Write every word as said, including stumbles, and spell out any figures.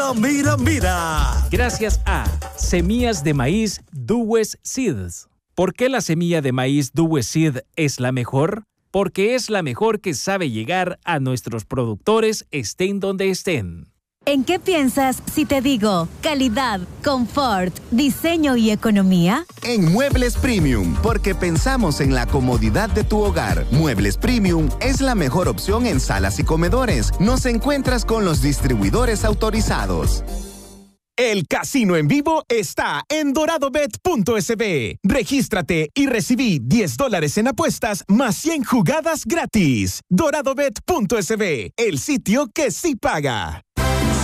Mira, mira, mira. Gracias a Semillas de Maíz Duwes Seeds. ¿Por qué la semilla de maíz Duwes Seed es la mejor? Porque es la mejor que sabe llegar a nuestros productores estén donde estén. ¿En qué piensas si te digo calidad, confort, diseño y economía? En Muebles Premium, porque pensamos en la comodidad de tu hogar. Muebles Premium es la mejor opción en salas y comedores. Nos encuentras con los distribuidores autorizados. El casino en vivo está en doradobet punto es be. Regístrate y recibí diez dólares en apuestas más cien jugadas gratis. doradobet punto es be, el sitio que sí paga.